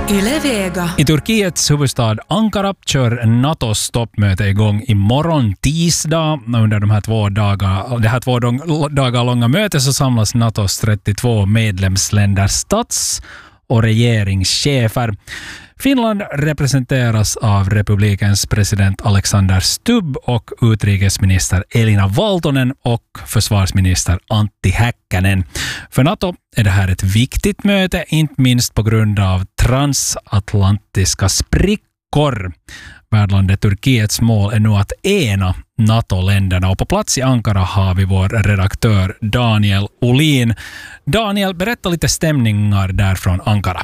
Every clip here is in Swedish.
Yle Vega. I Turkiets huvudstad Ankara kör NATOs toppmöte igång imorgon tisdag. Under det här två dagar långa mötet så samlas NATOs 32 medlemsländers stats- och regeringschefer. Finland representeras av republikens president Alexander Stubb och utrikesminister Elina Valtonen och försvarsminister Antti Häkkänen. För NATO är det här ett viktigt möte, inte minst på grund av transatlantiska sprickor. Värdlandet Turkiets mål är nu att ena NATO-länderna, och på plats i Ankara har vi vår redaktör Daniel Olin. Daniel, berätta lite stämningar där från Ankara.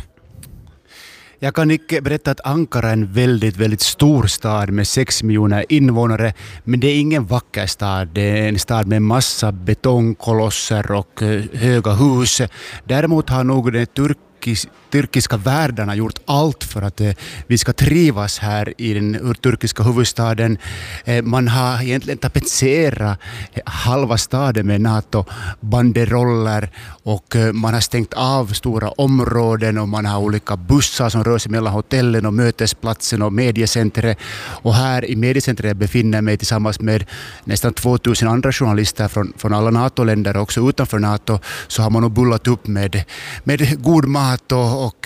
Jag kan inte berätta att Ankara är en väldigt stor stad med 6 miljoner invånare, men det är ingen vacker stad. Det är en stad med massa betongkolosser och höga hus. Däremot har nog den turkiska världarna gjort allt för att vi ska trivas här i den turkiska huvudstaden. Man har egentligen tapetserat halva staden med NATO-banderoller och man har stängt av stora områden och man har olika bussar som rör sig mellan hotellen och mötesplatsen och mediecentret. Och här i mediecentret befinner jag mig tillsammans med nästan 2000 andra journalister från alla NATO-länder och också utanför NATO, så har man nog bullat upp med god mat och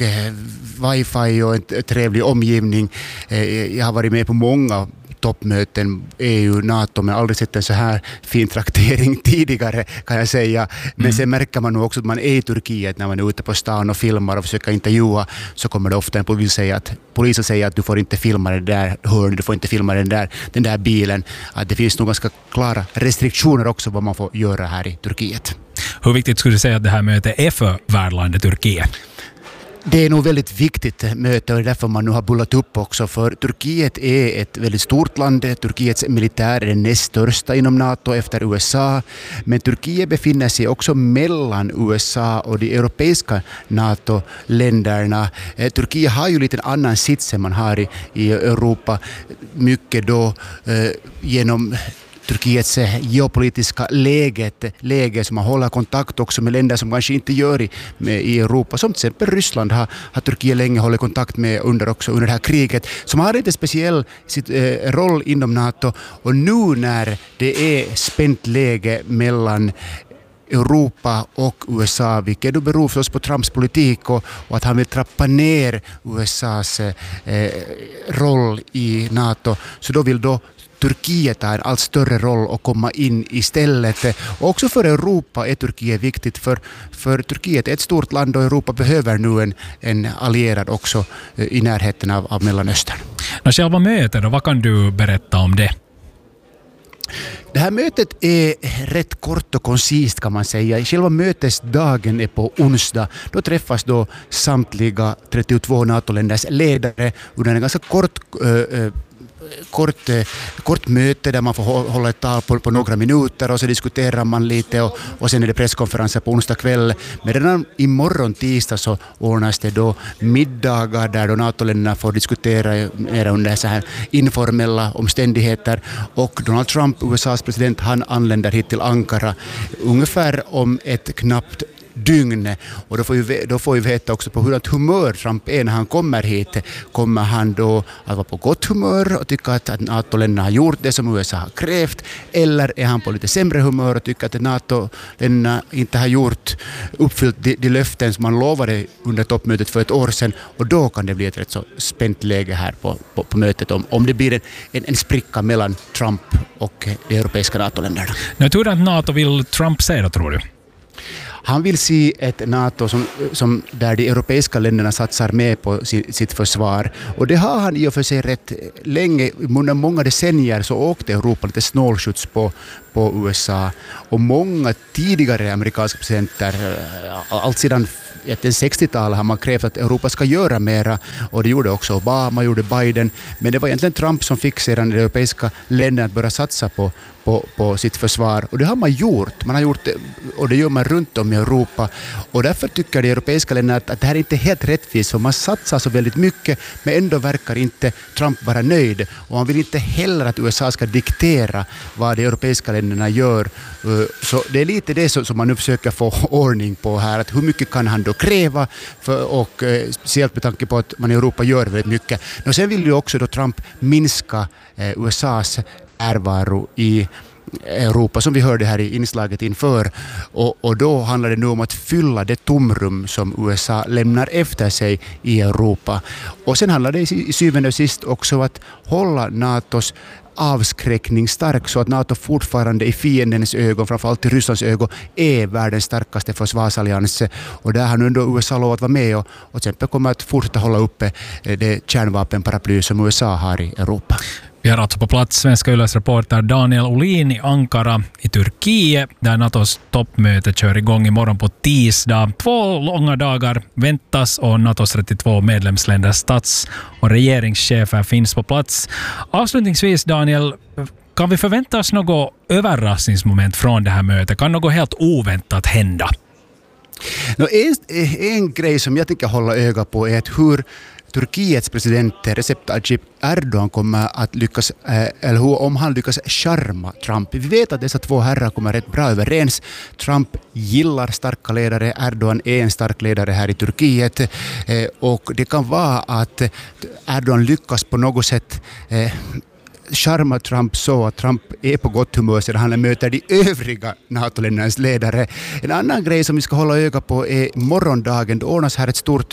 wifi och en trevlig omgivning. Jag har varit med på många toppmöten, EU, NATO, men aldrig sett en så här fin traktering tidigare, kan jag säga. Men sen märker man nog också att man är i Turkiet när man är ute på stan och filmar och försöker intervjua, så kommer det ofta en polisen säger att du får inte filma det där hörnet, du får inte filma den där bilen. Att det finns nog ganska klara restriktioner också vad man får göra här i Turkiet. Hur viktigt skulle du säga att det här mötet är för värdlandet Turkiet? Det är nog väldigt viktigt möte och därför man nu har bullat upp också, för Turkiet är ett väldigt stort land. Turkiets militär är den näst största inom NATO efter USA, men Turkiet befinner sig också mellan USA och de europeiska NATO-länderna. Turkiet har ju lite annan sits än man har i Europa, mycket då genom Turkiets geopolitiska läge som man håller kontakt också med länder som kanske inte gör i Europa. Som till exempel Ryssland har Turkiet länge hållit kontakt med under det här kriget. Som har lite speciell roll inom NATO. Och nu när det är spänt läge mellan Europa och USA, vilket då beror förstås på Trumps politik och att han vill trappa ner USAs roll i NATO. Så då vill Turkiet har en allt större roll att komma in istället. Och också för Europa är Turkiet viktigt, för Turkiet är ett stort land och Europa behöver nu en allierad också i närheten av Mellanöstern. När själva mötet då, vad kan du berätta om det? Det här mötet är rätt kort och koncist, kan man säga. Själva mötesdagen är på onsdag. Då träffas då samtliga 32 NATO-länders ledare under en ganska kort möte där man får hålla ett tal på några minuter och så diskuterar man lite och sen är det presskonferenser på onsdag kväll. Men redan imorgon tisdag så ordnas det då middagar där då NATO-länderna får diskutera mer under så här informella omständigheter, och Donald Trump, USAs president, han anländer hit till Ankara ungefär om ett knappt dygn, och då får vi veta också på hur humör Trump är när han kommer hit. Kommer han då att vara på gott humör och tycka att NATO-länderna har gjort det som USA har krävt, eller är han på lite sämre humör och tycker att NATO-länderna inte har uppfyllt de löften som man lovade under toppmötet för ett år sedan, och då kan det bli ett rätt så spänt läge här på mötet om det blir en spricka mellan Trump och de europeiska NATO-länderna. Jag tror att NATO vill Trump säga då, tror du? Han vill se ett NATO som där de europeiska länderna satsar med på sitt försvar. Och det har han i och för sig rätt länge. Under många decennier så åkte Europa lite snålskjuts på USA. Och många tidigare amerikanska presidenter, allt sedan 60-talet har man krävt att Europa ska göra mera. Och det gjorde också Obama, gjorde Biden. Men det var egentligen Trump som fick sedan de europeiska länderna att börja satsa på på sitt försvar. Och det har man gjort. Man har gjort det, och det gör man runt om i Europa. Och därför tycker de europeiska länderna att det här är inte helt rättvist. För man satsar så väldigt mycket, men ändå verkar inte Trump vara nöjd. Och han vill inte heller att USA ska diktera vad de europeiska länderna gör. Så det är lite det som man nu försöker få ordning på här. Att hur mycket kan han då kräva? Och speciellt med tanke på att man i Europa gör väldigt mycket. Och sen vill ju också då Trump minska USAs närvaro i Europa, som vi hörde här i inslaget inför. Och då handlar det nu om att fylla det tomrum som USA lämnar efter sig i Europa. Och sen handlar det i syvende och sist också om att hålla NATOs avskräckning stark, så att NATO fortfarande i fiendens ögon, framförallt i Rysslands ögon, är världens starkaste försvarsallians. Och där har nu ändå USA lovat vara med och till exempel kommer att fortsätta hålla uppe det kärnvapenparaply som USA har i Europa. Vi har alltså på plats Svenska Yles reporter Daniel Olin i Ankara i Turkiet, där NATOs toppmöte kör igång imorgon på tisdag. 2 långa dagar väntas och NATOs 32 medlemsländers stats- och regeringschefer finns på plats. Avslutningsvis, Daniel, kan vi förvänta oss något överraskningsmoment från det här mötet? Kan något helt oväntat hända? En grej som jag tycker hålla öga på är att hur Turkiets president Recep Tayyip Erdogan kommer att lyckas, eller om han lyckas charma Trump. Vi vet att dessa två herrar kommer rätt bra överens. Trump gillar starka ledare, Erdogan är en stark ledare här i Turkiet. Och det kan vara att Erdogan lyckas på något sätt charma Trump så att Trump är på gott humör sedan han möter de övriga NATO-ländernas ledare. En annan grej som vi ska hålla öga på är morgondagen. Det ordnas här ett stort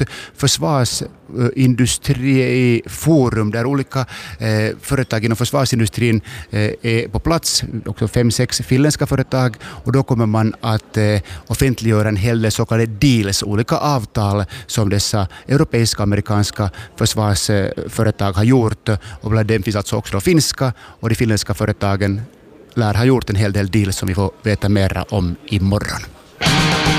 försvarsindustriforum där olika företag inom försvarsindustrin är på plats. Också 5-6 finländska företag. Och då kommer man att offentliggöra en hel del så kallade deals, olika avtal som dessa europeiska och amerikanska försvarsföretag har gjort. Och bland dem finns alltså också finska, och de finländska företagen lär ha gjort en hel del deals som vi får veta mer om imorgon.